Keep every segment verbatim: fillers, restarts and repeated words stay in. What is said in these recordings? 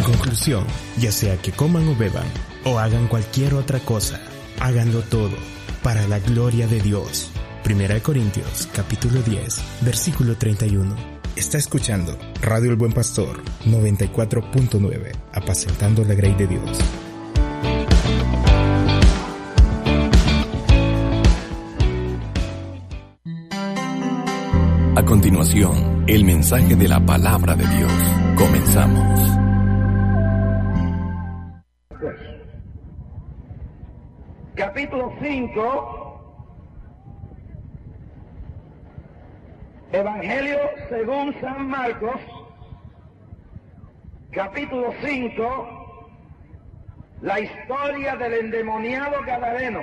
conclusión, ya sea que coman o beban, o hagan cualquier otra cosa, háganlo todo para la gloria de Dios. Primera de Corintios, capítulo diez, versículo treinta y uno. Está escuchando Radio El Buen Pastor, noventa y cuatro punto nueve, apacentando la grey de Dios. A continuación, el mensaje de la palabra de Dios. Comenzamos. Capítulo cinco, Evangelio según San Marcos, capítulo cinco, la historia del endemoniado gadareno.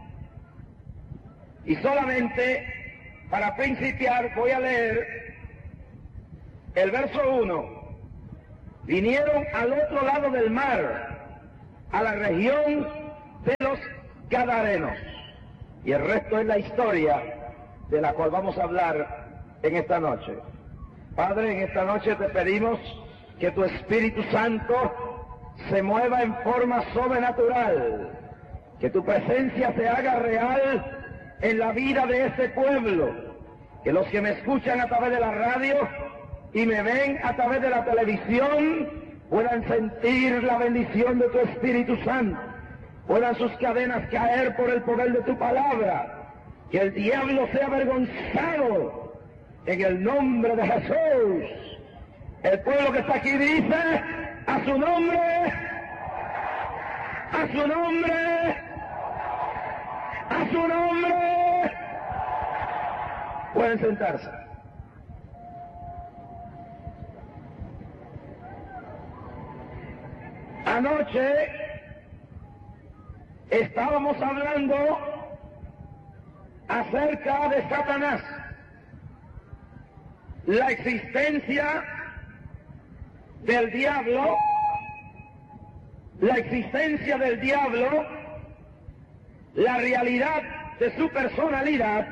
Y solamente para principiar voy a leer el verso uno. Vinieron al otro lado del mar, a la región de los Gadarenos. Y el resto es la historia de la cual vamos a hablar en esta noche. Padre, en esta noche te pedimos que tu Espíritu Santo se mueva en forma sobrenatural, que tu presencia se haga real en la vida de este pueblo, que los que me escuchan a través de la radio y me ven a través de la televisión puedan sentir la bendición de tu Espíritu Santo, puedan sus cadenas caer por el poder de tu palabra, que el diablo sea avergonzado en el nombre de Jesús. El pueblo que está aquí dice: a su nombre, a su nombre, a su nombre. Pueden sentarse. Anoche estábamos hablando acerca de Satanás, la existencia del diablo, la existencia del diablo, la realidad de su personalidad,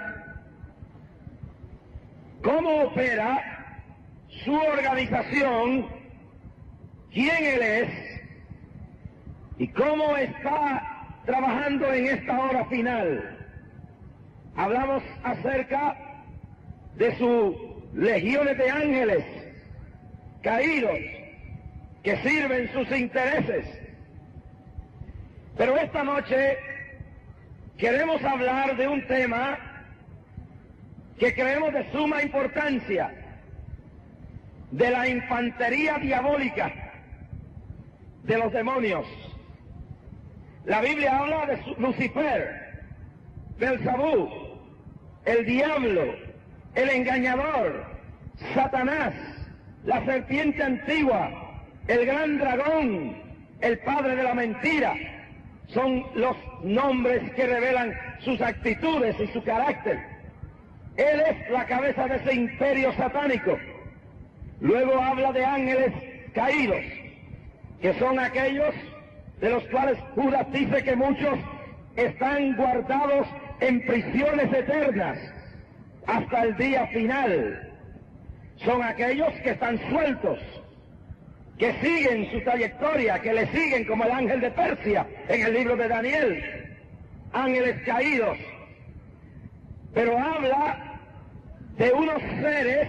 cómo opera, su organización, quién él es y cómo está trabajando en esta hora final. Hablamos acerca de sus legiones de ángeles caídos que sirven sus intereses. Pero esta noche queremos hablar de un tema que creemos de suma importancia, de la infantería diabólica de los demonios. La Biblia habla de Lucifer, Belzabú, el diablo, el engañador, Satanás, la serpiente antigua, el gran dragón, el padre de la mentira. Son los nombres que revelan sus actitudes y su carácter. Él es la cabeza de ese imperio satánico. Luego habla de ángeles caídos, que son aquellos de los cuales Judas dice que muchos están guardados en prisiones eternas hasta el día final. Son aquellos que están sueltos, que siguen su trayectoria, que le siguen como el ángel de Persia en el libro de Daniel, ángeles caídos. Pero habla de unos seres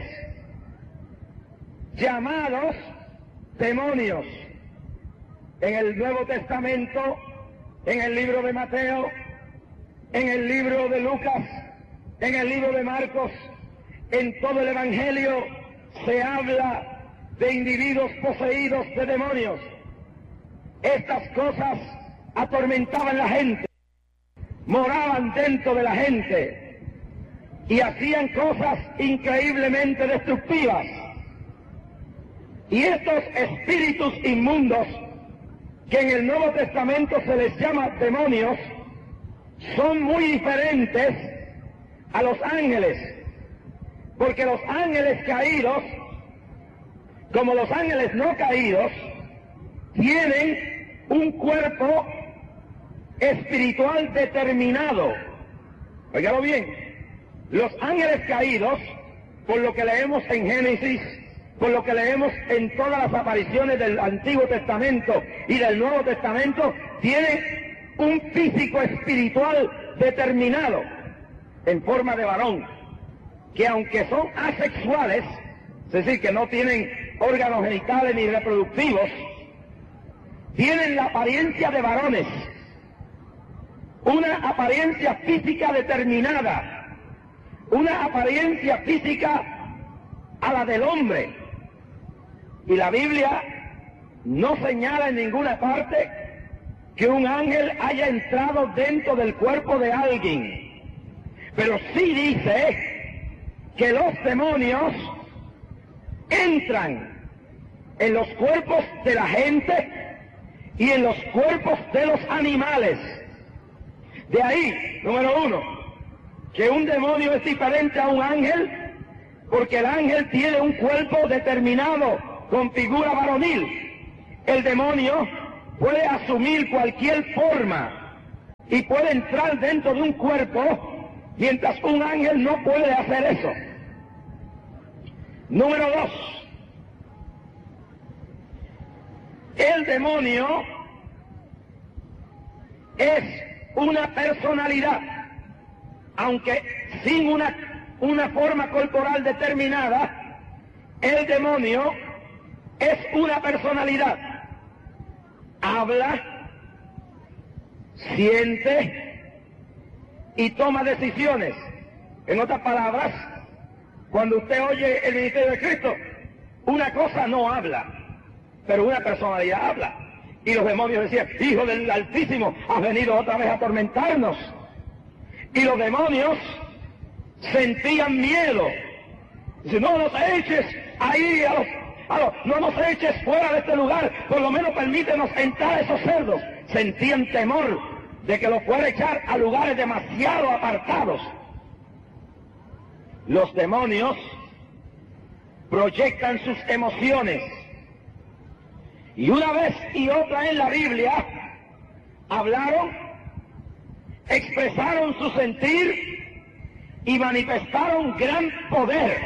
llamados demonios. En el Nuevo Testamento, en el libro de Mateo, en el libro de Lucas, en el libro de Marcos, en todo el Evangelio se habla de individuos poseídos de demonios. Estas cosas atormentaban la gente, moraban dentro de la gente y hacían cosas increíblemente destructivas. Y estos espíritus inmundos, que en el Nuevo Testamento se les llama demonios, son muy diferentes a los ángeles, porque los ángeles caídos, como los ángeles no caídos, tienen un cuerpo espiritual determinado. Óigalo bien, los ángeles caídos, por lo que leemos en Génesis por lo que leemos en todas las apariciones del Antiguo Testamento y del Nuevo Testamento, tienen un físico espiritual determinado en forma de varón, que aunque son asexuales, es decir, que no tienen órganos genitales ni reproductivos, tienen la apariencia de varones, una apariencia física determinada, una apariencia física a la del hombre. Y la Biblia no señala en ninguna parte que un ángel haya entrado dentro del cuerpo de alguien, pero sí dice que los demonios entran en los cuerpos de la gente y en los cuerpos de los animales. De ahí, número uno, que un demonio es diferente a un ángel, porque el ángel tiene un cuerpo determinado con figura varonil. El demonio puede asumir cualquier forma y puede entrar dentro de un cuerpo, mientras un ángel no puede hacer eso. Número dos, el demonio es una personalidad, aunque sin una, una forma corporal determinada. El demonio es una personalidad. Habla, siente y toma decisiones. En otras palabras, cuando usted oye el ministerio de Cristo, una cosa no habla, pero una personalidad habla. Y los demonios decían: Hijo del Altísimo, has venido otra vez a atormentarnos. Y los demonios sentían miedo. Dicen: no nos eches ahí, a los, a los, no nos eches fuera de este lugar, por lo menos permítenos entrar a esos cerdos. Sentían temor de que los fuera a echar a lugares demasiado apartados. Los demonios proyectan sus emociones. Y una vez y otra en la Biblia hablaron, expresaron su sentir y manifestaron gran poder.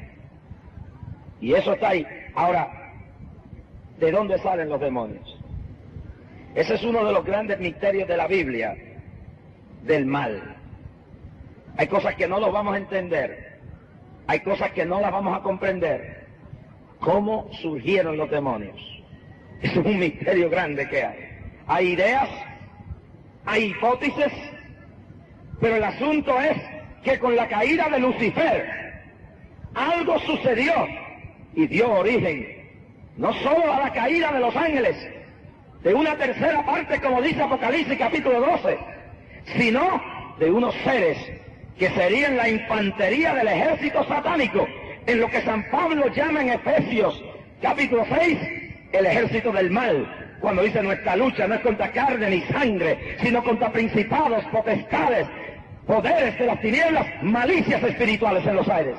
Y eso está ahí. Ahora, ¿de dónde salen los demonios? Ese es uno de los grandes misterios de la Biblia, del mal. Hay cosas que no los vamos a entender, hay cosas que no las vamos a comprender. ¿Cómo surgieron los demonios? Es un misterio grande que hay. Hay ideas, hay hipótesis, pero el asunto es que con la caída de Lucifer, algo sucedió y dio origen no solo a la caída de los ángeles, de una tercera parte, como dice Apocalipsis capítulo doce, sino de unos seres que serían la infantería del ejército satánico, en lo que San Pablo llama en Efesios capítulo seis, el ejército del mal, cuando dice: nuestra lucha no es contra carne ni sangre, sino contra principados, potestades, poderes de las tinieblas, malicias espirituales en los aires.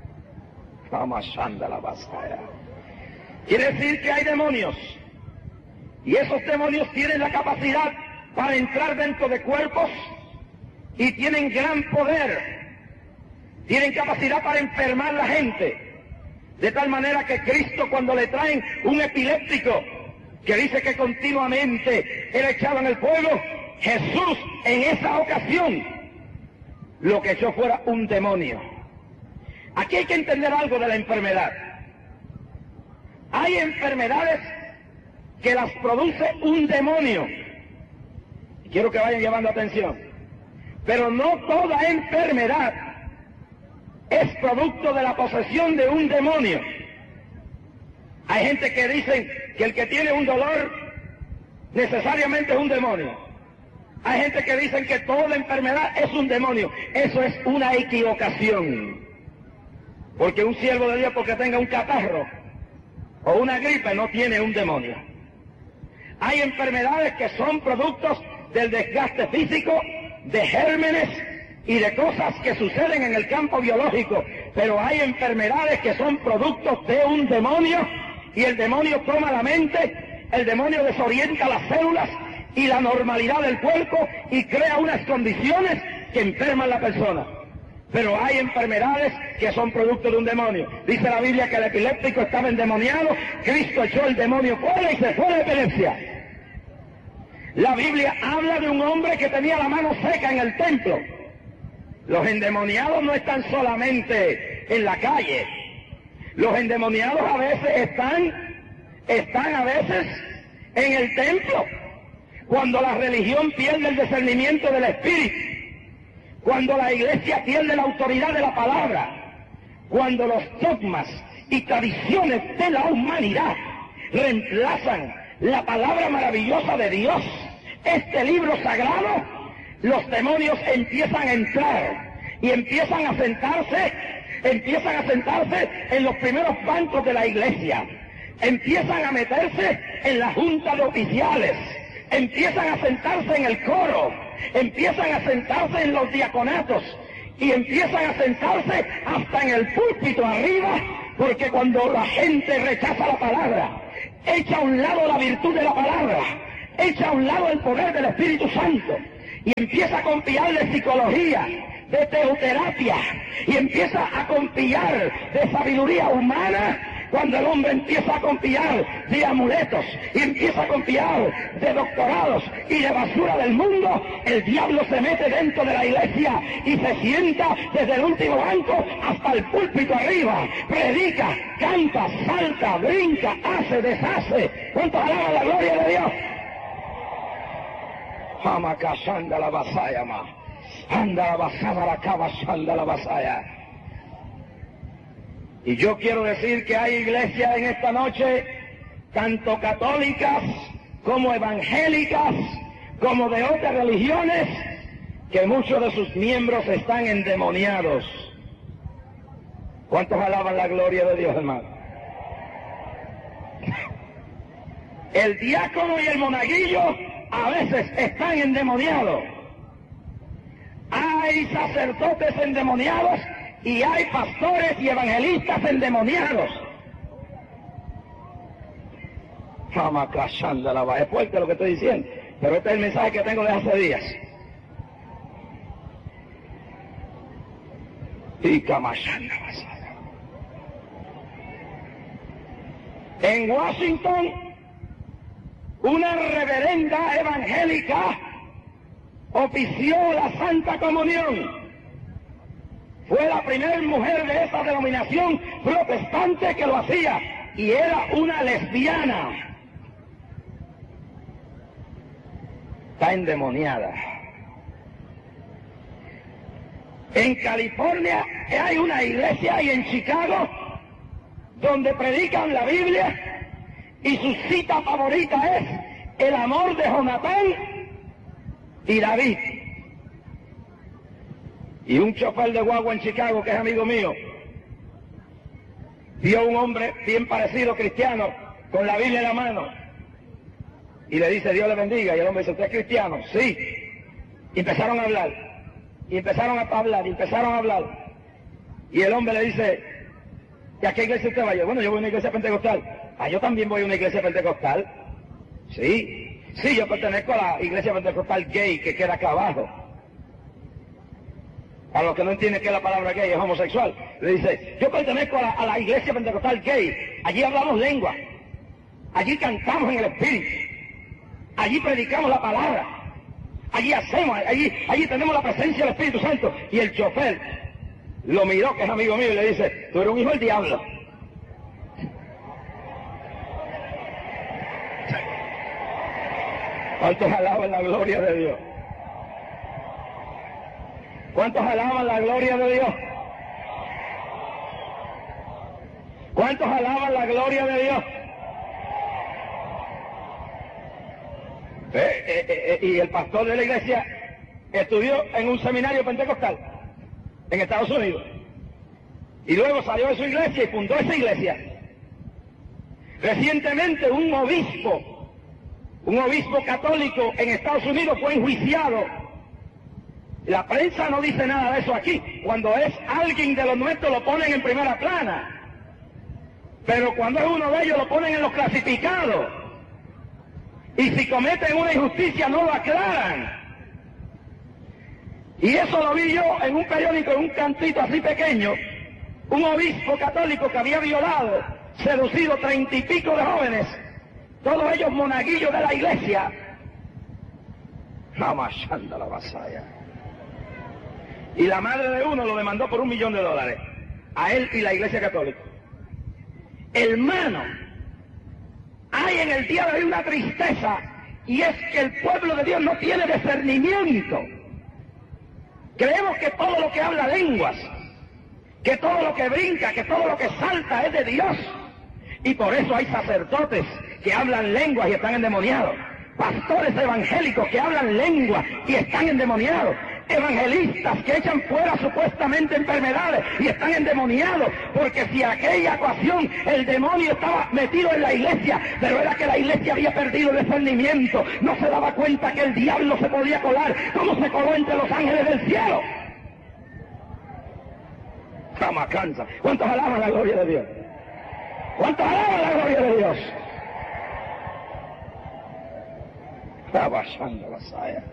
Quiere decir que hay demonios, y esos demonios tienen la capacidad para entrar dentro de cuerpos y tienen gran poder, tienen capacidad para enfermar a la gente. De tal manera que Cristo, cuando le traen un epiléptico que dice que continuamente era echado en el fuego, Jesús en esa ocasión lo que echó fuera un demonio. Aquí hay que entender algo de la enfermedad. Hay enfermedades que las produce un demonio. Quiero que vayan llevando atención. Pero no toda enfermedad es producto de la posesión de un demonio. Hay gente que dice que el que tiene un dolor necesariamente es un demonio. Hay gente que dice que toda enfermedad es un demonio. Eso es una equivocación. Porque un siervo de Dios, porque tenga un catarro o una gripe, no tiene un demonio. Hay enfermedades que son productos del desgaste físico, de gérmenes y de cosas que suceden en el campo biológico, pero hay enfermedades que son productos de un demonio, y el demonio toma la mente, el demonio desorienta las células y la normalidad del cuerpo y crea unas condiciones que enferman a la persona. Pero hay enfermedades que son producto de un demonio. Dice la Biblia que el epiléptico estaba endemoniado, Cristo echó el demonio fuera y se fue la epilepsia. La Biblia habla de un hombre que tenía la mano seca en el templo. Los endemoniados no están solamente en la calle. Los endemoniados a veces están, están a veces en el templo. Cuando la religión pierde el discernimiento del espíritu, cuando la iglesia pierde la autoridad de la palabra, cuando los dogmas y tradiciones de la humanidad reemplazan la palabra maravillosa de Dios, este libro sagrado, los demonios empiezan a entrar y empiezan a sentarse, empiezan a sentarse en los primeros bancos de la iglesia, empiezan a meterse en la junta de oficiales, empiezan a sentarse en el coro, empiezan a sentarse en los diaconatos y empiezan a sentarse hasta en el púlpito arriba, porque cuando la gente rechaza la palabra, echa a un lado la virtud de la palabra, echa a un lado el poder del Espíritu Santo y empieza a confiar de psicología, de teoterapia, y empieza a confiar de sabiduría humana. Cuando el hombre empieza a confiar de amuletos y empieza a confiar de doctorados y de basura del mundo, el diablo se mete dentro de la iglesia y se sienta desde el último banco hasta el púlpito arriba, predica, canta, salta, brinca, hace, deshace. ¿Cuántos alaban la gloria de Dios? Hamakashanda la basaya ma, anda la basada la cabashanda la basaya. Y yo quiero decir que hay iglesias en esta noche, tanto católicas como evangélicas, como de otras religiones, que muchos de sus miembros están endemoniados. ¿Cuántos alaban la gloria de Dios, hermano? El diácono y el monaguillo a veces están endemoniados. Hay sacerdotes endemoniados y hay pastores y evangelistas endemoniados. Es fuerte lo que estoy diciendo, pero este es el mensaje que tengo de hace días. En Washington, una reverenda evangélica ofició la Santa Comunión. Fue la primera mujer de esa denominación protestante que lo hacía, y era una lesbiana. Está endemoniada. En California hay una iglesia, y en Chicago, donde predican la Biblia, y su cita favorita es el amor de Jonatán y David. Y un chofer de guagua en Chicago, que es amigo mío, vio a un hombre bien parecido cristiano, con la Biblia en la mano, y le dice: Dios le bendiga. Y el hombre dice: ¿usted es cristiano? Sí. Y empezaron a hablar, y empezaron a hablar, y empezaron a hablar. Y el hombre le dice: ¿y a qué iglesia usted va? Yo, bueno, yo voy a una iglesia pentecostal. Ah, yo también voy a una iglesia pentecostal. Sí, sí, yo pertenezco a la iglesia pentecostal gay, que queda acá abajo. A los que no entienden que la palabra gay es homosexual, le dice: yo pertenezco a la, a la iglesia pentecostal gay. Allí hablamos lengua, allí cantamos en el espíritu, allí predicamos la palabra, allí hacemos, allí, allí tenemos la presencia del Espíritu Santo. Y el chofer lo miró, que es amigo mío, y le dice: tú eres un hijo del diablo. ¿Cuántos alaban la gloria de Dios? ¿Cuántos alaban la gloria de Dios? ¿Cuántos alaban la gloria de Dios? Eh, eh, eh, y el pastor de la iglesia estudió en un seminario pentecostal en Estados Unidos. Y luego salió de su iglesia y fundó esa iglesia. Recientemente un obispo, un obispo católico en Estados Unidos fue enjuiciado. La prensa no dice nada de eso aquí. Cuando es alguien de los nuestros lo ponen en primera plana. Pero cuando es uno de ellos lo ponen en los clasificados. Y si cometen una injusticia no lo aclaran. Y eso lo vi yo en un periódico, en un cantito así pequeño, un obispo católico que había violado, seducido treinta y pico de jóvenes, todos ellos monaguillos de la iglesia. Amachando la vasalla. Y la madre de uno lo demandó por un millón de dólares, a él y la iglesia católica. Hermano, hay en el día de hoy una tristeza, y es que el pueblo de Dios no tiene discernimiento. Creemos que todo lo que habla lenguas, que todo lo que brinca, que todo lo que salta es de Dios. Y por eso hay sacerdotes que hablan lenguas y están endemoniados. Pastores evangélicos que hablan lenguas y están endemoniados. Evangelistas que echan fuera supuestamente enfermedades y están endemoniados, porque si aquella ocasión el demonio estaba metido en la iglesia, pero era que la iglesia había perdido el discernimiento, no se daba cuenta que el diablo se podía colar como se coló entre los ángeles del cielo. Cama cansa. ¿Cuántos alaban la gloria de Dios? ¿Cuántos alaban la gloria de Dios? Está bajando la saya.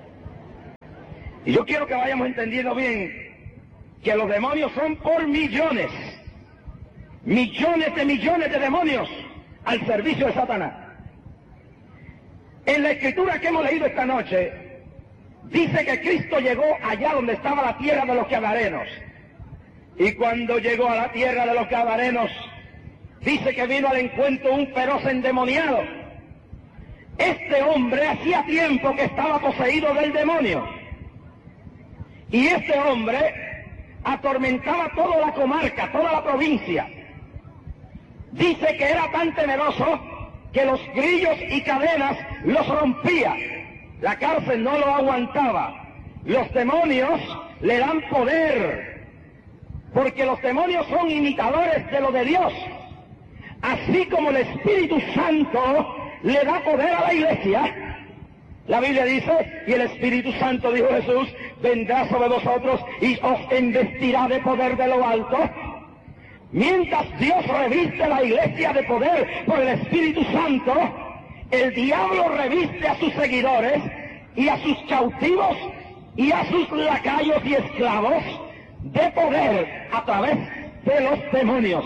Y yo quiero que vayamos entendiendo bien que los demonios son por millones, millones de millones de demonios al servicio de Satanás. En la escritura que hemos leído esta noche, dice que Cristo llegó allá donde estaba la tierra de los Gadarenos. Y cuando llegó a la tierra de los Gadarenos, dice que vino al encuentro un feroz endemoniado. Este hombre hacía tiempo que estaba poseído del demonio. Y este hombre atormentaba toda la comarca, toda la provincia. Dice que era tan temeroso que los grillos y cadenas los rompía. La cárcel no lo aguantaba. Los demonios le dan poder, porque los demonios son imitadores de lo de Dios. Así como el Espíritu Santo le da poder a la iglesia, la Biblia dice, y el Espíritu Santo, dijo Jesús, vendrá sobre vosotros y os investirá de poder de lo alto. Mientras Dios reviste a la iglesia de poder por el Espíritu Santo, el diablo reviste a sus seguidores y a sus cautivos y a sus lacayos y esclavos de poder a través de los demonios.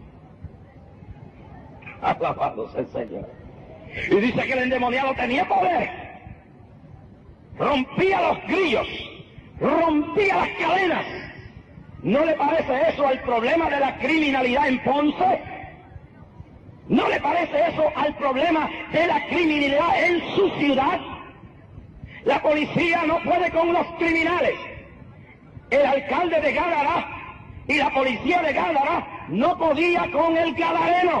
Alabado sea el Señor. Y dice que el endemoniado tenía poder. Rompía los grillos, rompía las cadenas. ¿No le parece eso al problema de la criminalidad en Ponce? ¿No le parece eso al problema de la criminalidad en su ciudad? La policía no puede con los criminales. El alcalde de Gádara y la policía de Gádara no podía con el gadareno.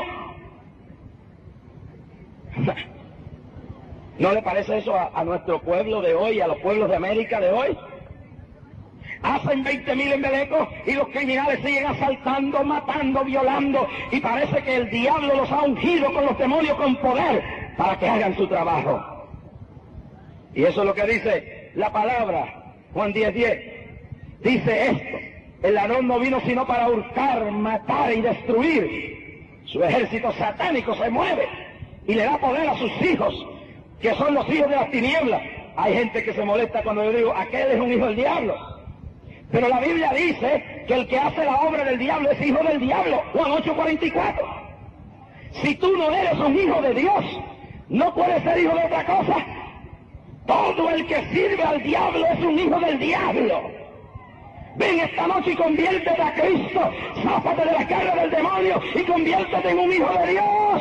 ¿No le parece eso a, a nuestro pueblo de hoy, a los pueblos de América de hoy? Hacen veinte mil embelecos y los criminales siguen asaltando, matando, violando, y parece que el diablo los ha ungido con los demonios con poder para que hagan su trabajo. Y eso es lo que dice la palabra, Juan diez diez. Dice esto: el ladrón no vino sino para hurtar, matar y destruir. Su ejército satánico se mueve y le da poder a sus hijos, que son los hijos de las tinieblas. Hay gente que se molesta cuando yo digo, aquel es un hijo del diablo. Pero la Biblia dice que el que hace la obra del diablo es hijo del diablo. Juan ocho cuarenta y cuatro. Si tú no eres un hijo de Dios, no puedes ser hijo de otra cosa. Todo el que sirve al diablo es un hijo del diablo. Ven esta noche y conviértete a Cristo. Záfate de la carga del demonio y conviértete en un hijo de Dios.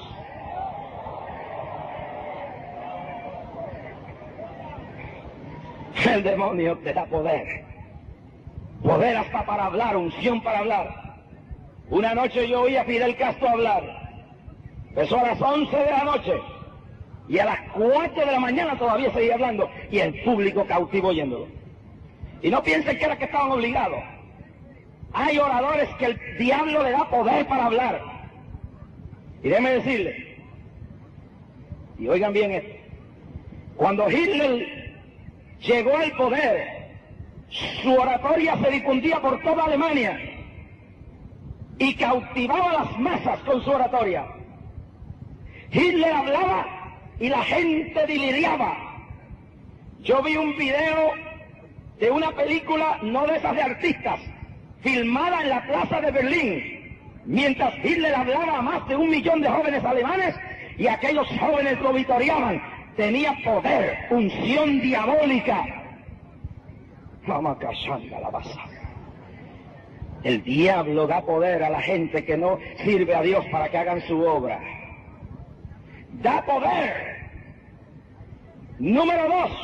El demonio te da poder. Poder hasta para hablar, unción para hablar. Una noche yo oí a Fidel Castro hablar. Empezó a las once de la noche y a las cuatro de la mañana todavía seguía hablando y el público cautivo oyéndolo. Y no piensen que era que estaban obligados. Hay oradores que el diablo le da poder para hablar. Y déjenme decirle, y oigan bien esto, cuando Hitler llegó al poder, su oratoria se difundía por toda Alemania y cautivaba a las masas con su oratoria. Hitler hablaba y la gente deliriaba. Yo vi un video de una película, no de esas de artistas, filmada en la plaza de Berlín, mientras Hitler hablaba a más de un millón de jóvenes alemanes y aquellos jóvenes lo vitoreaban. Tenía poder, unción diabólica. Vamos callando la base. El diablo da poder a la gente que no sirve a Dios para que hagan su obra. Da poder. Número dos.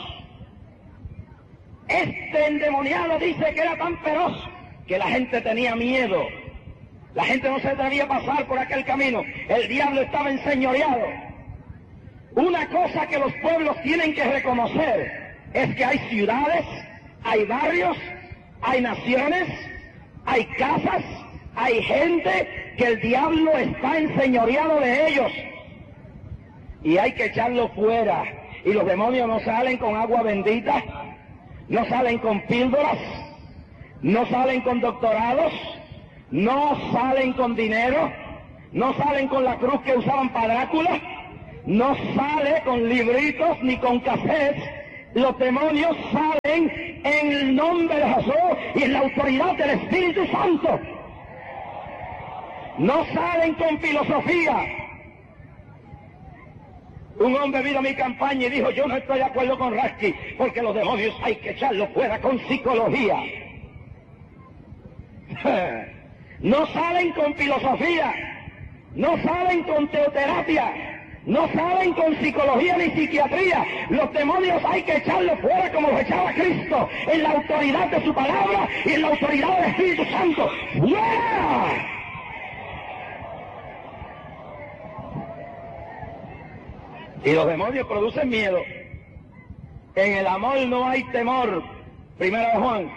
Este endemoniado dice que era tan feroz que la gente tenía miedo. La gente no se atrevía a pasar por aquel camino. El diablo estaba enseñoreado. Una cosa que los pueblos tienen que reconocer es que hay ciudades, hay barrios, hay naciones, hay casas, hay gente que el diablo está enseñoreado de ellos. Y hay que echarlo fuera. Y los demonios no salen con agua bendita, no salen con píldoras, no salen con doctorados, no salen con dinero, no salen con la cruz que usaban para Drácula, no sale con libritos ni con cassettes. Los demonios salen en el nombre de Jesús y en la autoridad del Espíritu Santo. No salen con filosofía. Un hombre vino a mi campaña y dijo, yo no estoy de acuerdo con Rasky, porque los demonios hay que echarlos fuera con psicología. No salen con filosofía, no salen con teoterapia, no salen con psicología ni psiquiatría. Los demonios hay que echarlos fuera como los echaba Cristo, en la autoridad de su palabra y en la autoridad del Espíritu Santo. ¡Fuera! Y los demonios producen miedo. En el amor no hay temor. Primera de Juan.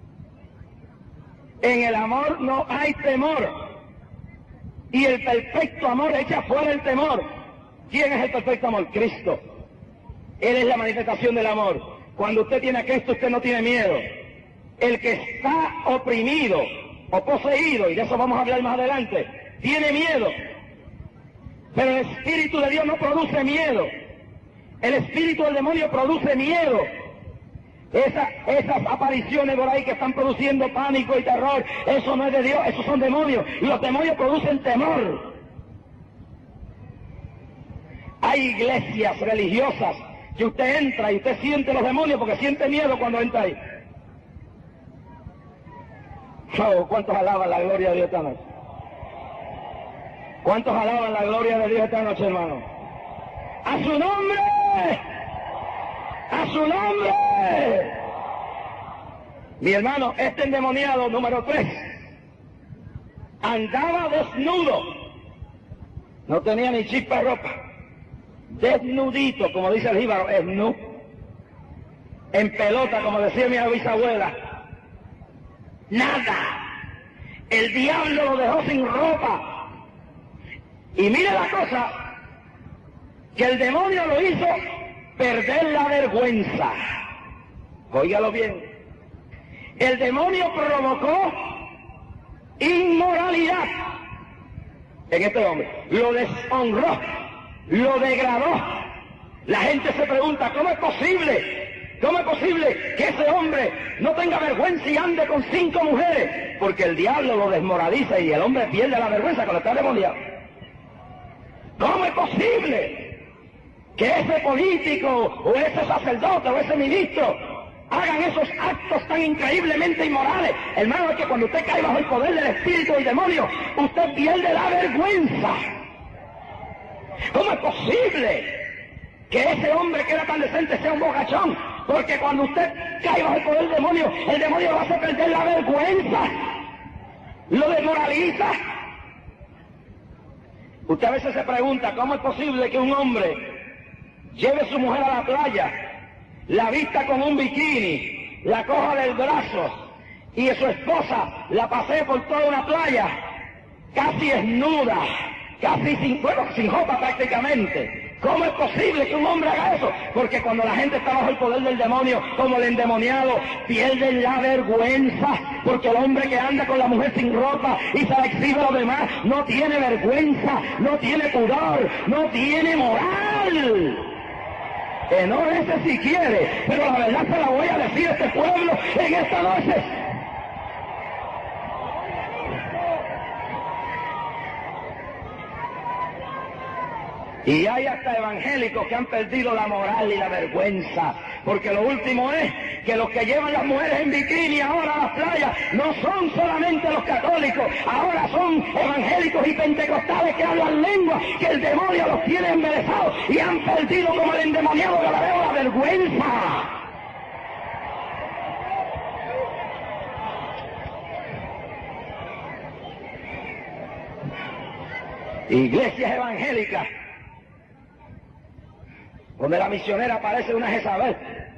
En el amor no hay temor. Y el perfecto amor echa fuera el temor. ¿Quién es el perfecto amor? Cristo. Él es la manifestación del amor. Cuando usted tiene a Cristo, usted no tiene miedo. El que está oprimido o poseído, y de eso vamos a hablar más adelante, tiene miedo. Pero el Espíritu de Dios no produce miedo. El espíritu del demonio produce miedo. Esa, esas apariciones por ahí que están produciendo pánico y terror, eso no es de Dios, esos son demonios. Y los demonios producen temor. Hay iglesias religiosas que usted entra y usted siente los demonios porque siente miedo cuando entra ahí. Oh, ¿cuántos alaban la gloria de Dios esta noche? ¿Cuántos alaban la gloria de Dios esta noche, hermano? ¡A su nombre! ¡A su nombre! Mi hermano, este endemoniado número tres andaba desnudo. No tenía ni chispa de ropa. Desnudito, como dice el jíbaro, es nu. En pelota, como decía mi bisabuela. Nada. El diablo lo dejó sin ropa. Y mire la cosa, que el demonio lo hizo perder la vergüenza. Óigalo bien. El demonio provocó inmoralidad en este hombre. Lo deshonró, lo degradó. La gente se pregunta, ¿cómo es posible? ¿Cómo es posible que ese hombre no tenga vergüenza y ande con cinco mujeres? Porque el diablo lo desmoraliza y el hombre pierde la vergüenza cuando está demoniado. ¿Cómo es posible que ese político o ese sacerdote o ese ministro hagan esos actos tan increíblemente inmorales? Hermano, es que cuando usted cae bajo el poder del espíritu del demonio, usted pierde la vergüenza. ¿Cómo es posible que ese hombre que era tan decente sea un bocachón? Porque cuando usted cae bajo el poder del demonio, el demonio lo hace perder la vergüenza, lo desmoraliza. Usted a veces se pregunta, ¿cómo es posible que un hombre lleve a su mujer a la playa, la vista con un bikini, la coja del brazo y su esposa la pasee por toda una playa, casi desnuda, casi sin, bueno, sin ropa prácticamente? ¿Cómo es posible que un hombre haga eso? Porque cuando la gente está bajo el poder del demonio, como el endemoniado, pierden la vergüenza. Porque el hombre que anda con la mujer sin ropa y se la exhibe a los demás, no tiene vergüenza, no tiene pudor, no tiene moral. Enójese si quiere, pero la verdad se la voy a decir a este pueblo en esta noche. Y hay hasta evangélicos que han perdido la moral y la vergüenza, porque lo último es que los que llevan las mujeres en bikini ahora a las playas no son solamente los católicos, ahora son evangélicos y pentecostales que hablan lengua, que el demonio los tiene embelesados y han perdido como el endemoniado Galadeo la vergüenza. Iglesias evangélicas donde la misionera parece una Jezabel,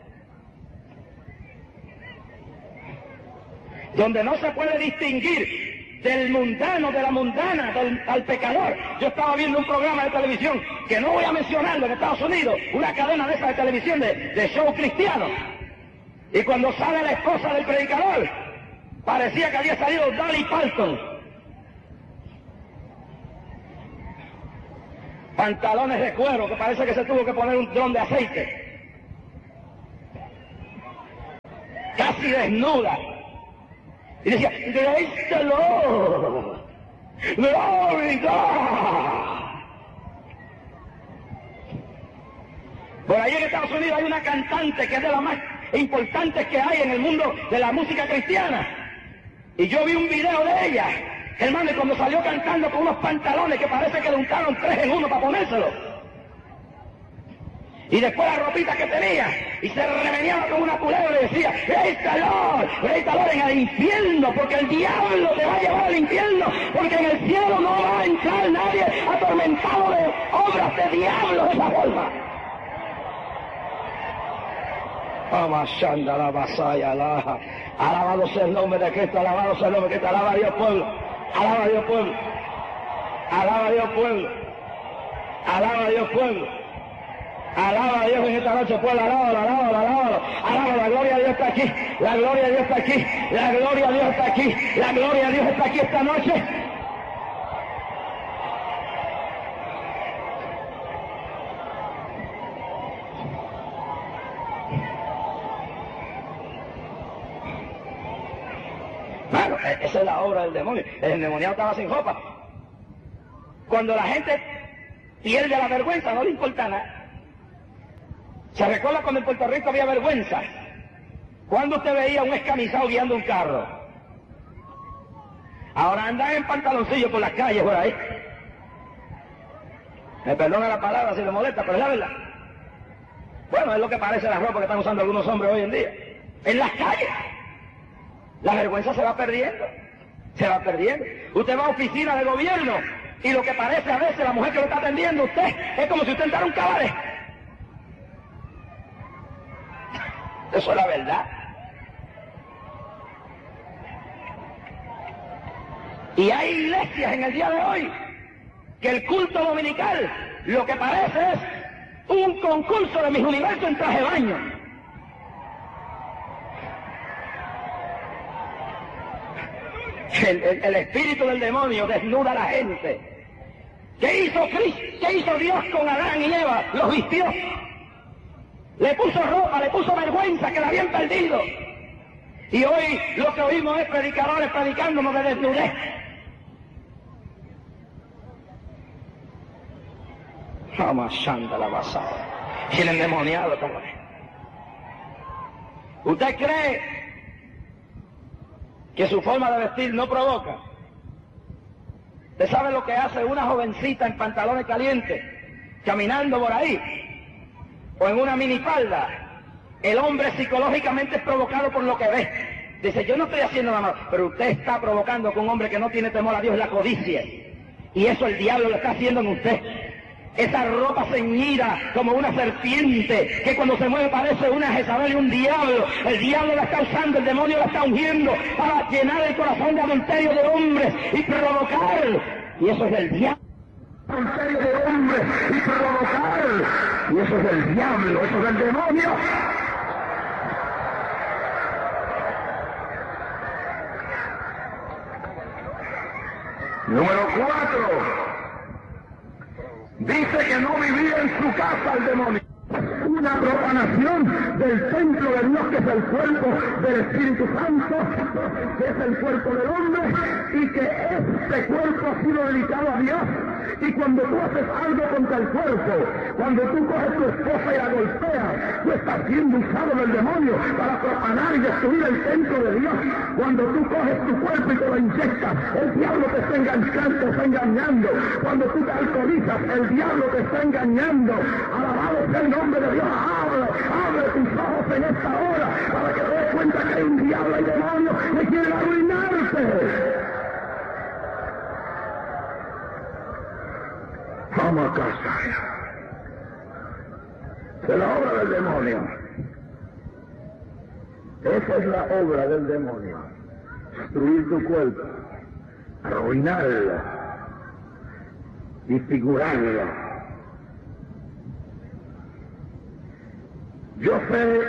donde no se puede distinguir del mundano, de la mundana, del, al pecador. Yo estaba viendo un programa de televisión, que no voy a mencionarlo, en Estados Unidos, una cadena de esa de televisión de, de show cristiano, y cuando sale la esposa del predicador, parecía que había salido Dolly Parton. Pantalones de cuero, que parece que se tuvo que poner un dron de aceite. Casi desnuda. Y decía, Praise the Lord. Glory God. Por ahí en Estados Unidos hay una cantante que es de las más importantes que hay en el mundo de la música cristiana. Y yo vi un video de ella. Hermano, y cuando salió cantando con unos pantalones que parece que le untaron tres en uno para ponérselo. Y después la ropita que tenía, y se remeneaba como una culebra y decía, ¡Praise the Lord! ¡Praise the Lord! En el infierno, porque el diablo te va a llevar al infierno, porque en el cielo no va a entrar nadie atormentado de obras de diablo de esa forma. Amashanda la vasaya la. Alabado sea el nombre de Cristo, alabado sea el nombre de Cristo, alaba a Dios pueblo. Alaba a Dios pueblo, alaba a Dios pueblo, alaba a Dios pueblo, alaba a Dios en esta noche pueblo, alábalo, alábalo, alábalo, alábalo, la gloria de Dios está aquí, la gloria de Dios está aquí, la gloria de Dios está aquí, la gloria de Dios está aquí esta noche. Bueno, esa es la obra del demonio. El endemoniado estaba sin ropa. Cuando la gente pierde la vergüenza, no le importa nada. ¿Se recuerda cuando en Puerto Rico había vergüenza? ¿Cuándo usted veía un escamizado guiando un carro? Ahora andan en pantaloncillo por las calles, por ahí. Me perdona la palabra si le molesta, pero es la verdad. Bueno, es lo que parece la ropa que están usando algunos hombres hoy en día. En las calles. La vergüenza se va perdiendo, se va perdiendo. Usted va a oficina de gobierno y lo que parece a veces la mujer que lo está atendiendo a usted es como si usted entrara a un cabaret. Eso es la verdad. Y hay iglesias en el día de hoy que el culto dominical lo que parece es un concurso de Miss Universo en traje de baño. El, el, el espíritu del demonio desnuda a la gente. ¿Qué hizo Cristo? ¿Qué hizo Dios con Adán y Eva? Los vistió. Le puso ropa, le puso vergüenza que la habían perdido. Y hoy lo que oímos es predicadores predicándonos de desnudez. Amashanda la basada. Y el endemoniado también. ¿Usted cree que su forma de vestir no provoca? ¿Usted sabe lo que hace una jovencita en pantalones calientes, caminando por ahí, o en una minifalda? El hombre psicológicamente es provocado por lo que ve. Dice, yo no estoy haciendo nada malo, pero usted está provocando que un hombre que no tiene temor a Dios la codicia. Y eso el diablo lo está haciendo en usted. Esa ropa ceñida como una serpiente, que cuando se mueve parece una Jezabel y un diablo. El diablo la está usando, el demonio la está ungiendo para llenar el corazón de adulterio de hombres y provocar. Y eso es el diablo. Adulterio de hombres y provocar. Y eso es el diablo, eso es el demonio. Número cuatro. Dice que no vivía en su casa el demonio. una profanación del templo de Dios, que es el cuerpo del Espíritu Santo, que es el cuerpo del hombre, y que este cuerpo ha sido dedicado a Dios. Y cuando tú haces algo contra el cuerpo, cuando tú coges tu esposa y la golpeas, tú estás siendo usado del demonio para profanar y destruir el templo de Dios. Cuando tú coges tu cuerpo y te lo inyectas, el diablo te está enganchando, te está engañando. Cuando tú te alcoholizas, el diablo te está engañando. Alabado sea el nombre de Dios. Abre, abre tus ojos en esta hora para que te des cuenta que hay un diablo y demonio que quieren arruinarte. Vamos a casa. Es la obra del demonio. Esa es la obra del demonio. Destruir tu cuerpo, arruinarlo, disfigurarlo. Yo sé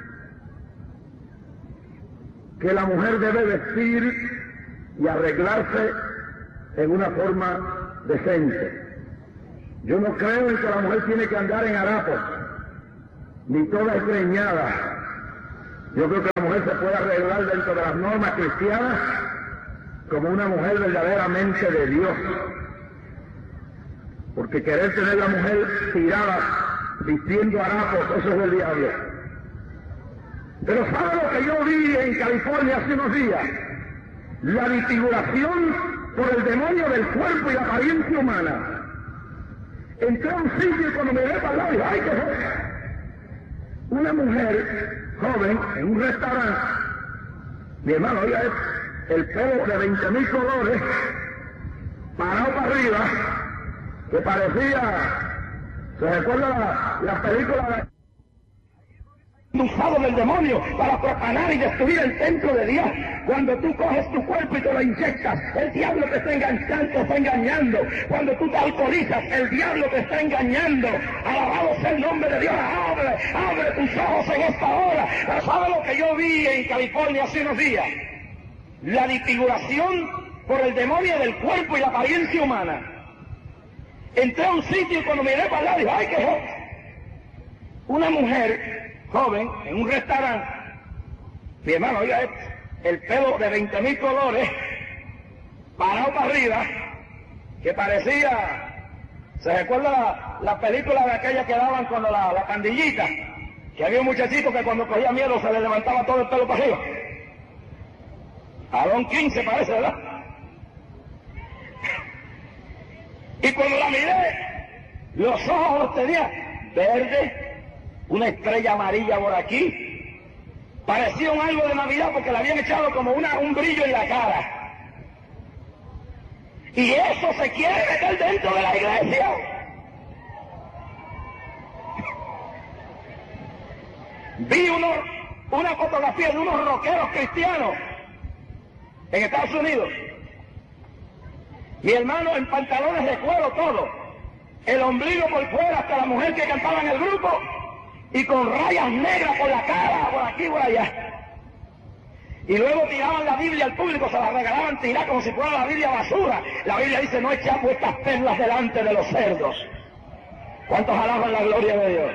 que la mujer debe vestir y arreglarse en una forma decente. Yo no creo en que la mujer tiene que andar en harapos, ni toda esgreñada. Yo creo que la mujer se puede arreglar dentro de las normas cristianas como una mujer verdaderamente de Dios. Porque querer tener la mujer tirada, vistiendo harapos, eso es del diablo. Pero ¿sabe lo que yo vi en California hace unos días? La disfiguración por el demonio del cuerpo y la apariencia humana. Entré a un sitio y cuando me ve para el lado dije, ¡ay, qué joven! Una mujer joven en un restaurante, mi hermano, oiga, el pelo de veinte mil colores, parado para arriba, que parecía, ¿se recuerda la, la película de... usado del demonio para profanar y destruir el templo de Dios? Cuando tú coges tu cuerpo y te lo inyectas, el diablo te está enganchando, te está engañando. Cuando tú te alcoholizas, el diablo te está engañando. Alabado sea el nombre de Dios. Abre, abre tus ojos en esta hora. ¿Sabe lo que yo vi en California hace unos días? La disfiguración por el demonio del cuerpo y la apariencia humana. Entré a un sitio y cuando miré para el lado dije, ¡ay, qué joven! Una mujer joven en un restaurante, mi hermano, oiga, el pelo de veinte mil colores, parado para arriba, que parecía, ¿se recuerda la, la película de aquella que daban cuando la, la pandillita? Que había un muchachito que cuando cogía miedo se le levantaba todo el pelo para arriba. A Don quince parece, ¿verdad? Y cuando la miré, los ojos los tenía verdes, una estrella amarilla por aquí, parecía un algo de Navidad porque le habían echado como una, un brillo en la cara. Y eso se quiere meter dentro de la iglesia. Vi uno, una fotografía de unos rockeros cristianos en Estados Unidos. Mi hermano en pantalones de cuero todo, el ombligo por fuera hasta la mujer que cantaba en el grupo, y con rayas negras por la cara, por aquí, por allá. Y luego tiraban la Biblia al público, se la regalaban tirar como si fuera la Biblia basura. La Biblia dice, no echad vuestras perlas delante de los cerdos. ¿Cuántos alaban la gloria de Dios?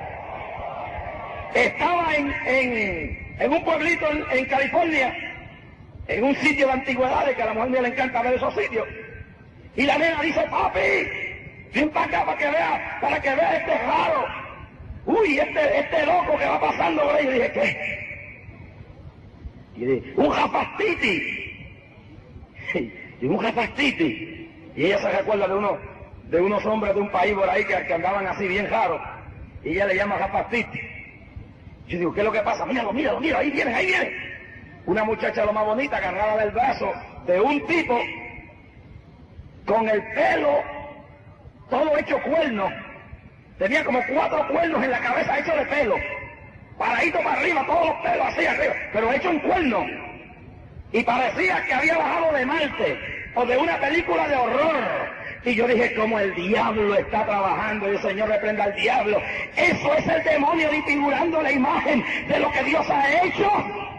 Estaba en, en, en un pueblito en, en California, en un sitio de antigüedades, que a la mujer mía le encanta ver esos sitios. Y la nena dice, papi, ven para acá para que vea, para que vea este raro. Uy, este, este loco que va pasando por ahí. Y dije, ¿qué? Y dije, un jafastiti. Y un jafastiti. Y ella se recuerda de unos, de unos hombres de un país por ahí que, que andaban así bien raros. Y ella le llama jafastiti. Yo digo, ¿qué es lo que pasa? Míralo, míralo, míralo, ahí viene, ahí viene. Una muchacha lo más bonita, agarrada del brazo de un tipo con el pelo todo hecho cuerno. Tenía como cuatro cuernos en la cabeza hechos de pelo. Paradito para arriba, todos los pelos así arriba, pero hecho en cuerno. Y parecía que había bajado de Marte o de una película de horror. Y yo dije, como el diablo está trabajando, y el Señor reprenda al diablo. Eso es el demonio disfigurando la imagen de lo que Dios ha hecho.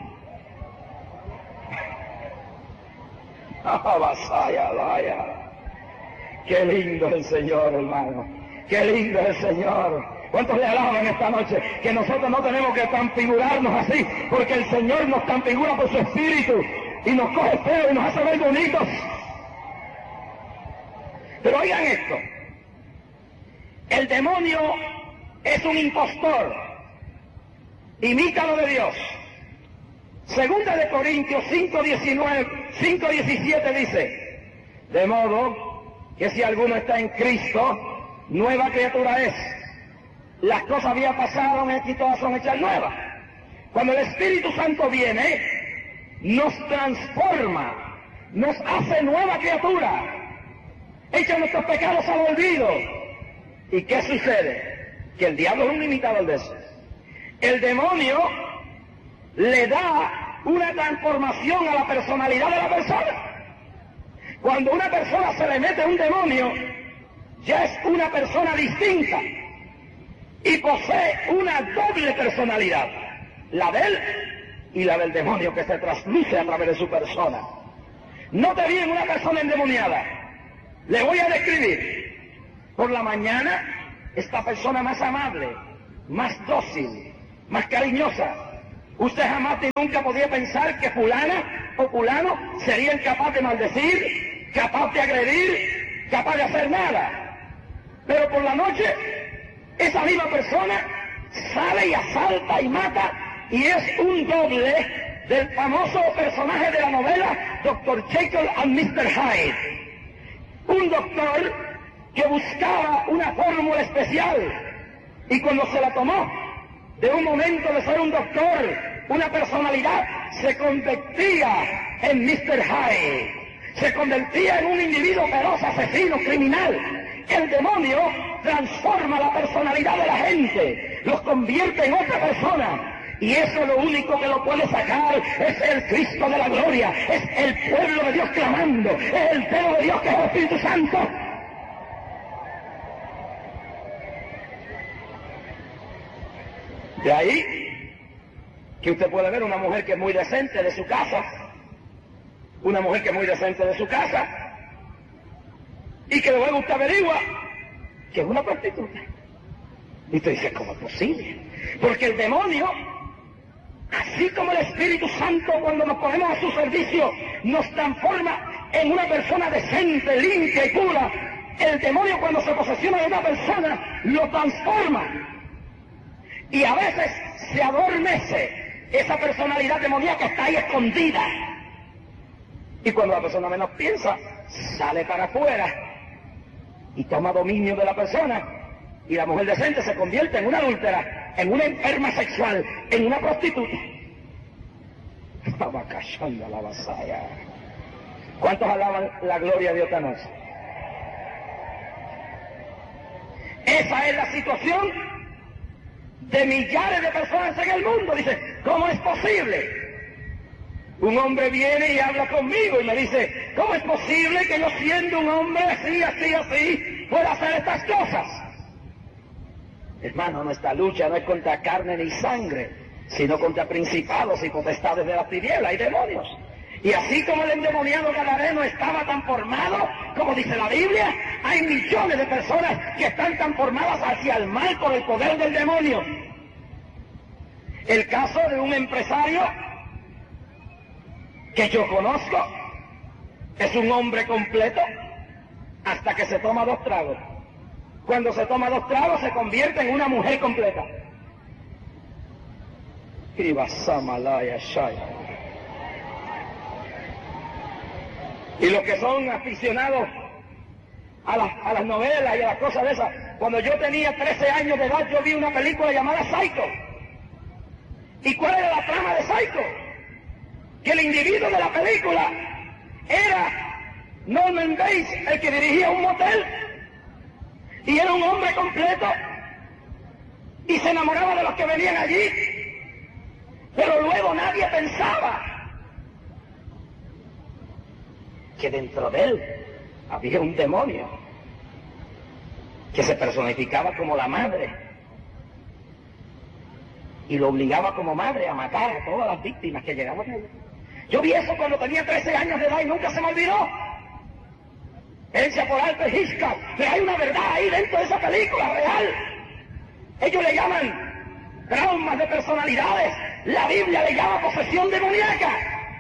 Ah, vasaya, vaya. Qué lindo es el Señor, hermano. Qué lindo es el Señor. ¿Cuántos le alaban esta noche? Que nosotros no tenemos que transfigurarnos así, porque el Señor nos transfigura por su Espíritu y nos coge feo y nos hace ver bonitos. Pero oigan esto, el demonio es un impostor, imita lo de Dios. Segunda de Corintios cinco diecinueve, cinco diecisiete dice, de modo que si alguno está en Cristo, nueva criatura es. Las cosas habían pasado, y todas son hechas nuevas. Cuando el Espíritu Santo viene, nos transforma, nos hace nueva criatura, echa nuestros pecados al olvido. ¿Y qué sucede? Que el diablo es un imitador de eso. El demonio le da una transformación a la personalidad de la persona. Cuando una persona se le mete un demonio, ya es una persona distinta y posee una doble personalidad, la de él y la del demonio, que se trasluce a través de su persona. Note bien una persona endemoniada. Le voy a describir. Por la mañana, esta persona más amable, más dócil, más cariñosa. Usted jamás y nunca podía pensar que fulana o fulano serían capaz de maldecir, capaz de agredir, capaz de hacer nada. Pero por la noche, esa misma persona sale y asalta y mata, y es un doble del famoso personaje de la novela doctor Jekyll and mister Hyde. Un doctor que buscaba una fórmula especial, y cuando se la tomó, de un momento de ser un doctor, una personalidad, se convertía en mister Hyde, se convertía en un individuo feroz, asesino, criminal. El demonio transforma la personalidad de la gente, los convierte en otra persona, y eso lo único que lo puede sacar es el Cristo de la gloria, es el pueblo de Dios clamando, es el celo de Dios que es el Espíritu Santo. De ahí que usted puede ver una mujer que es muy decente de su casa, una mujer que es muy decente de su casa, y que luego usted averigua que es una prostituta. Y usted dice, ¿cómo es posible? Porque el demonio, así como el Espíritu Santo, cuando nos ponemos a su servicio, nos transforma en una persona decente, limpia y pura, el demonio, cuando se posesiona de una persona, lo transforma. Y a veces se adormece esa personalidad demoníaca, está ahí escondida. Y cuando la persona menos piensa, sale para afuera y toma dominio de la persona. Y la mujer decente se convierte en una adúltera, en una enferma sexual, en una prostituta. ¿Cuántos alaban la gloria de Dios esta noche? Esa es la situación de millares de personas en el mundo. Dice, ¿cómo es posible? Un hombre viene y habla conmigo y me dice, ¿cómo es posible que yo, siendo un hombre así, así, así, pueda hacer estas cosas? Hermano, nuestra lucha no es contra carne ni sangre, sino contra principados y potestades de las tinieblas y demonios. Y así como el endemoniado gadareno estaba tan formado, como dice la Biblia, hay millones de personas que están tan formadas hacia el mal por el poder del demonio. El caso de un empresario que yo conozco es un hombre completo hasta que se toma dos tragos. Cuando se toma dos tragos se convierte en una mujer completa. Y los que son aficionados a las, a las novelas y a las cosas de esas, cuando yo tenía trece años de edad, yo vi una película llamada Psycho. ¿Y cuál era la trama de Psycho? Que el individuo de la película era Norman Bates, el que dirigía un motel, y era un hombre completo, y se enamoraba de los que venían allí, pero luego nadie pensaba que dentro de él había un demonio que se personificaba como la madre y lo obligaba como madre a matar a todas las víctimas que llegaban a él. Yo vi eso cuando tenía trece años de edad y nunca se me olvidó. Herencia por Alfred Hitchcock, pero hay una verdad ahí dentro de esa película real. Ellos le llaman traumas de personalidades. La Biblia le llama posesión demoníaca.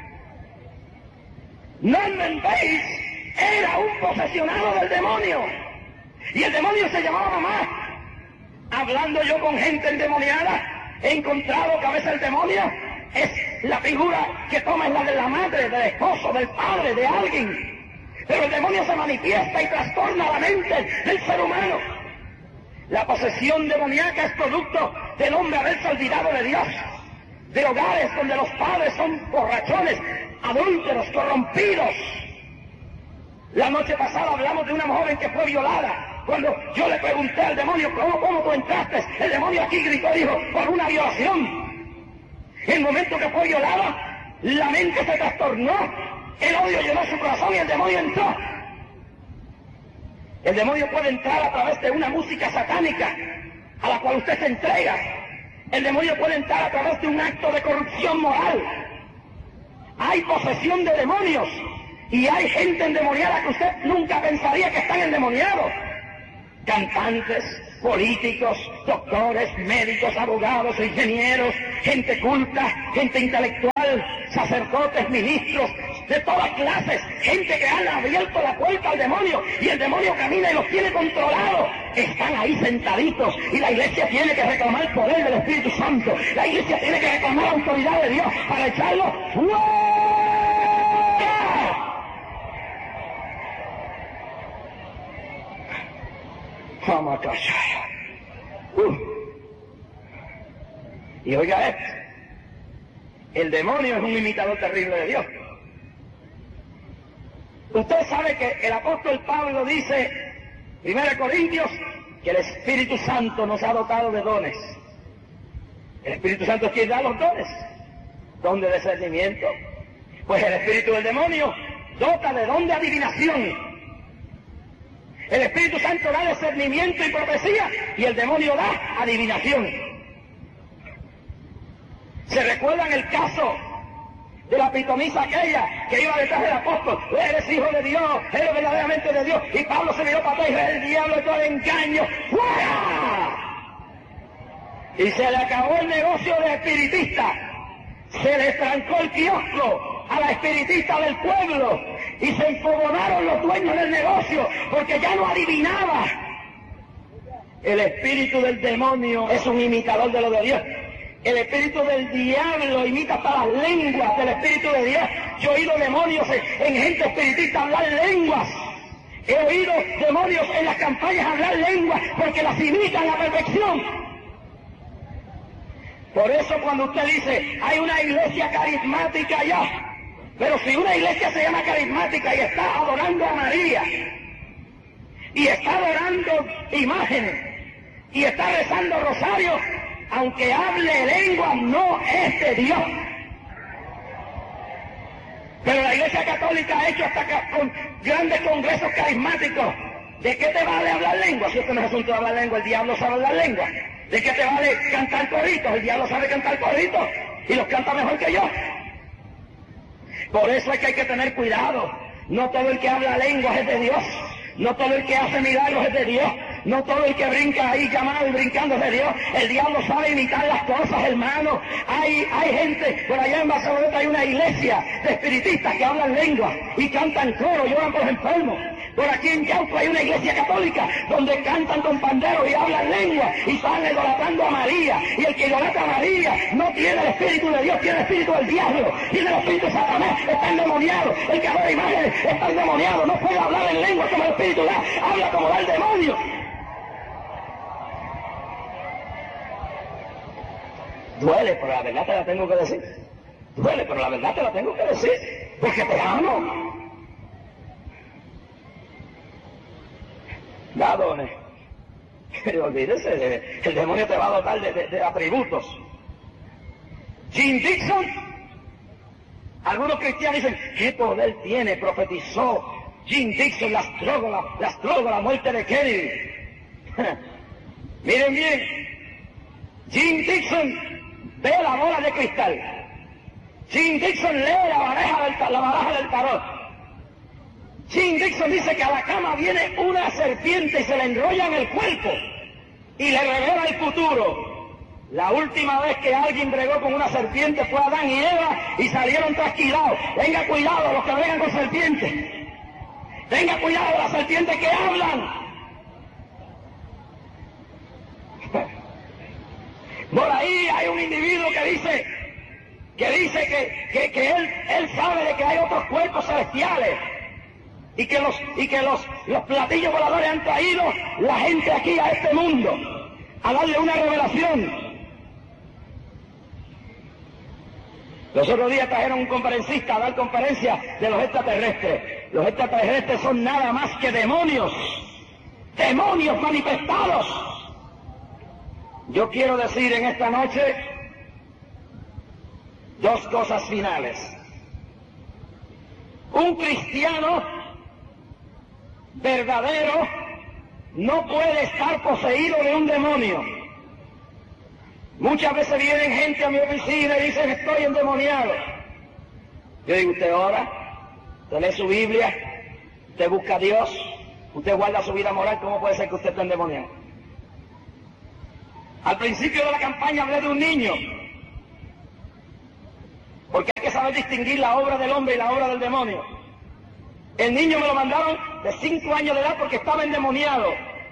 Norman Bates era un posesionado del demonio. Y el demonio se llamaba mamá. Hablando yo con gente endemoniada, he encontrado que a veces el demonio es la figura que toma es la de la madre, del esposo, del padre, de alguien. Pero el demonio se manifiesta y trastorna la mente del ser humano. La posesión demoníaca es producto del hombre haberse olvidado de Dios, de hogares donde los padres son borrachones, adúlteros, corrompidos. La noche pasada hablamos de una joven que fue violada. Cuando yo le pregunté al demonio, ¿cómo, cómo tú entraste? El demonio aquí gritó, dijo, por una violación. En el momento que fue violada, la mente se trastornó, el odio llenó su corazón y el demonio entró. El demonio puede entrar a través de una música satánica a la cual usted se entrega. El demonio puede entrar a través de un acto de corrupción moral. Hay posesión de demonios y hay gente endemoniada que usted nunca pensaría que están endemoniados. Cantantes, políticos, doctores, médicos, abogados, ingenieros, gente culta, gente intelectual, sacerdotes, ministros, de todas clases, gente que han abierto la puerta al demonio y el demonio camina y los tiene controlados. Están ahí sentaditos y la iglesia tiene que reclamar el poder del Espíritu Santo. La iglesia tiene que reclamar la autoridad de Dios para echarlo fuera. Vamos a callar. Uh. Y oiga esto, el demonio es un imitador terrible de Dios. Usted sabe que el apóstol Pablo dice, primera Corintios, que el Espíritu Santo nos ha dotado de dones. El Espíritu Santo es quien da los dones. Don de discernimiento. Pues el espíritu del demonio dota de don de adivinación. El Espíritu Santo da discernimiento y profecía y el demonio da adivinación. ¿Se recuerdan el caso de la pitonisa aquella que iba detrás del apóstol? Eres hijo de Dios, eres verdaderamente de Dios. Y Pablo se miró para atrás y dijo, el diablo es todo el engaño. ¡Fuera! Y se le acabó el negocio de espiritista. Se le trancó el kiosco a la espiritista del pueblo y se enfogonaron los dueños del negocio porque ya no adivinaba. El espíritu del demonio es un imitador de lo de Dios. El espíritu del diablo imita hasta las lenguas del espíritu de Dios. Yo he oído demonios en, en gente espiritista hablar lenguas. He oído demonios en las campañas hablar lenguas porque las imitan a la perfección. Por eso cuando usted dice, hay una iglesia carismática allá, pero si una iglesia se llama carismática y está adorando a María, y está adorando imágenes, y está rezando rosario, aunque hable lengua, no es de Dios. Pero la iglesia católica ha hecho hasta con grandes congresos carismáticos. ¿De qué te vale hablar lengua? Si esto no es asunto de hablar lengua, el diablo sabe hablar lengua. ¿De qué te vale cantar coritos? El diablo sabe cantar coritos y los canta mejor que yo. Por eso es que hay que tener cuidado. No todo el que habla lenguas es de Dios. No todo el que hace milagros es de Dios. No todo el que brinca ahí llamado y brincando es de Dios. El diablo sabe imitar las cosas, hermano. Hay, hay gente, por allá en Barcelona hay una iglesia de espiritistas que hablan lenguas y cantan coro, lloran por los enfermos. Por aquí en Yauco hay una iglesia católica donde cantan con panderos y hablan lengua y están idolatrando a María. Y el que idolatra a María no tiene el espíritu de Dios, tiene el espíritu del diablo. Tiene el espíritu de Satanás, está endemoniado. El que adora imágenes está endemoniado. No puede hablar en lengua como el espíritu da, habla como da el demonio. Duele, pero la verdad te la tengo que decir. Duele, pero la verdad te la tengo que decir. Porque te amo. Da dones. Olvídese, el demonio te va a dotar de, de, de atributos. Jim Dixon, algunos cristianos dicen, ¿qué poder tiene? Profetizó Jim Dixon, las drogas, la, las drogas, la muerte de Kennedy. Miren bien, Jim Dixon ve la bola de cristal. Jim Dixon lee la baraja del, la baraja del tarot. Jim Dixon dice que a la cama viene una serpiente y se le enrolla en el cuerpo. y le revela el futuro. La última vez que alguien bregó con una serpiente fue Adán y Eva y salieron trasquilados. Tenga cuidado los que bregan con serpientes. Tenga cuidado las serpientes que hablan. Por ahí hay un individuo que dice que dice que, que, que él, él sabe de que hay otros cuerpos celestiales y que los y que los, los platillos voladores han traído la gente aquí a este mundo a darle una revelación. Los otros días trajeron un conferencista a dar conferencia de los extraterrestres. Los extraterrestres son nada más que demonios, demonios manifestados. Yo quiero decir en esta noche dos cosas finales. Un cristiano verdadero no puede estar poseído de un demonio. Muchas veces vienen gente a mi oficina y dicen estoy endemoniado. Yo digo, usted ora, usted lee su Biblia, usted busca a Dios, usted guarda su vida moral, ¿cómo puede ser que usted esté endemoniado? Al principio de la campaña hablé de un niño, porque hay que saber distinguir la obra del hombre y la obra del demonio. El niño me lo mandaron de cinco años de edad porque estaba endemoniado.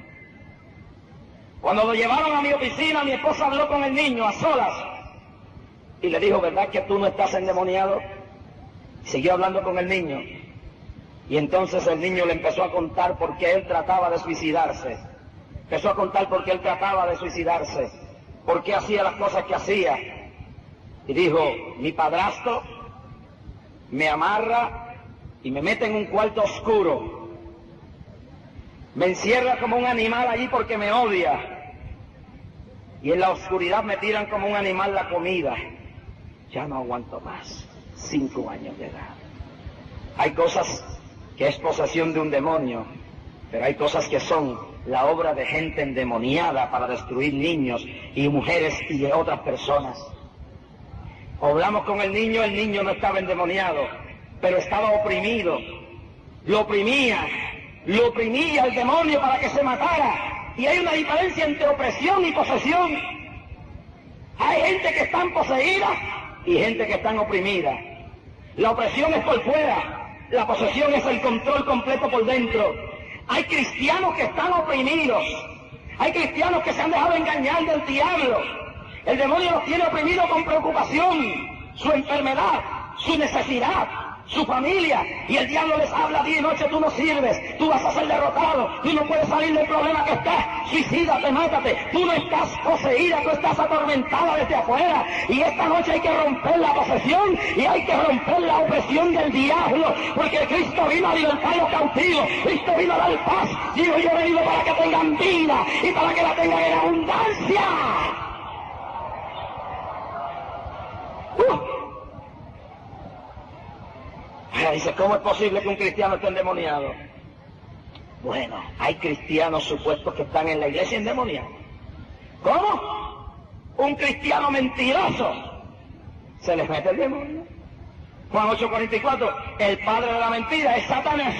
Cuando lo llevaron a mi oficina, mi esposa habló con el niño a solas y le dijo, ¿verdad que tú no estás endemoniado? Siguió hablando con el niño y entonces el niño le empezó a contar por qué él trataba de suicidarse. Empezó a contar por qué él trataba de suicidarse, por qué hacía las cosas que hacía. Y dijo, mi padrastro me amarra y me mete en un cuarto oscuro. Me encierra como un animal allí porque me odia. Y en la oscuridad me tiran como un animal la comida. Ya no aguanto más. Cinco años de edad. Hay cosas que es posesión de un demonio, pero hay cosas que son la obra de gente endemoniada para destruir niños y mujeres y de otras personas. Hablamos con el niño, el niño no estaba endemoniado, pero estaba oprimido. Lo oprimía. Lo oprimía el demonio para que se matara. Y hay una diferencia entre opresión y posesión. Hay gente que están poseídas y gente que están oprimidas. La opresión es por fuera, la posesión es el control completo por dentro. Hay cristianos que están oprimidos. Hay cristianos que se han dejado engañar del diablo. El demonio los tiene oprimidos con preocupación, su enfermedad, su necesidad, su familia, y el diablo les habla día y noche, tú no sirves, tú vas a ser derrotado, tú no puedes salir del problema que estás, suicídate, mátate, tú no estás poseída, tú estás atormentada desde afuera, y esta noche hay que romper la posesión, y hay que romper la opresión del diablo, porque Cristo vino a libertar los cautivos, Cristo vino a dar paz, digo yo he venido para que tengan vida, y para que la tengan en abundancia. Uh. Dice, ¿cómo es posible que un cristiano esté endemoniado? Bueno, hay cristianos supuestos que están en la iglesia endemoniados. ¿Cómo? Un cristiano mentiroso. Se les mete el demonio. Juan ocho cuarenta y cuatro, el padre de la mentira es Satanás.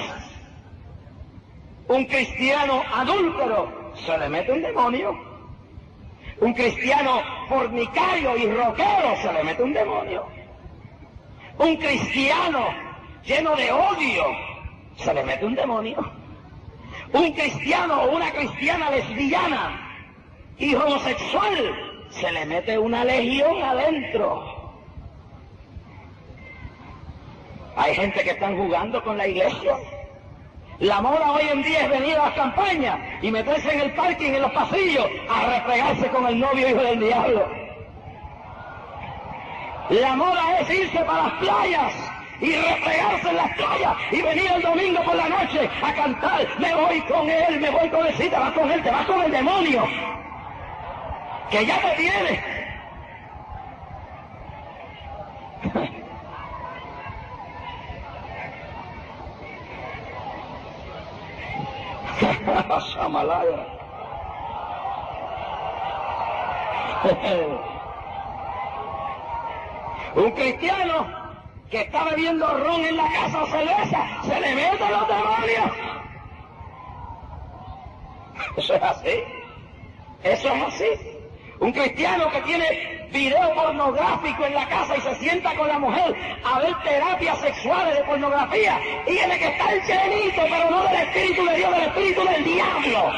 Un cristiano adúltero, se le mete un demonio. Un cristiano fornicario y roquero, se le mete un demonio. Un cristiano lleno de odio, se le mete un demonio. Un cristiano o una cristiana lesbiana y homosexual, se le mete una legión adentro. Hay gente que están jugando con la iglesia. La moda hoy en día es venir a las campañas y meterse en el parking, en los pasillos, a refregarse con el novio hijo del diablo. La moda es irse para las playas y refregarse en las playas y venir el domingo por la noche a cantar, me voy con él, me voy con él, sí, te vas con él, te vas con el demonio, que ya te tiene. Shamalaya. Un cristiano que está bebiendo ron en la casa o cerveza, se le meten los demonios. Eso es así. Eso es así. Un cristiano que tiene video pornográfico en la casa y se sienta con la mujer a ver terapias sexuales de pornografía, tiene que estar llenito, pero no del Espíritu de Dios, del Espíritu del diablo.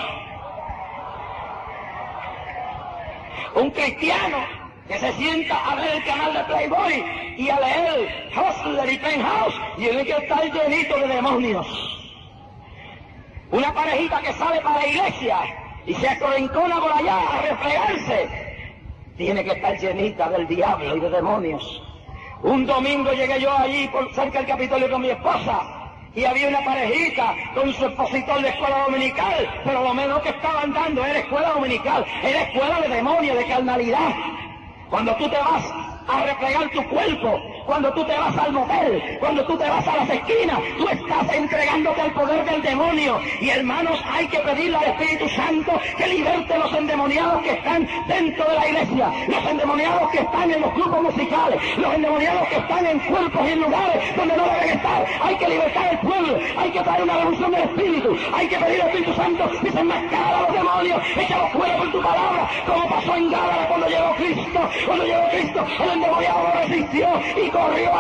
Un cristiano que se sienta a ver el canal de Playboy y a leer Hustler y Penthouse, tiene que estar llenito de demonios. Una parejita que sale para la iglesia y se acorincona por allá a refregarse, tiene que estar llenita del diablo y de demonios. Un domingo llegué yo allí por cerca del Capitolio con mi esposa y había una parejita con su expositor de escuela dominical, pero lo menos que estaban dando era escuela dominical, era escuela de demonios, de carnalidad. Cuando tú te vas a refregar tu cuerpo, cuando tú te vas al motel, cuando tú te vas a las esquinas, tú estás entregándote al poder del demonio. Y hermanos, hay que pedirle al Espíritu Santo que liberte los endemoniados que están dentro de la iglesia, los endemoniados que están en los grupos musicales, los endemoniados que están en cuerpos y en lugares donde no deben estar. Hay que libertar al pueblo, hay que traer una revolución del Espíritu, hay que pedir al Espíritu Santo desenmascarar a los demonios, échalos fuera por tu palabra, como pasó en Gálatas cuando llegó Cristo. Cuando llegó Cristo, el endemoniado lo resistió y corrió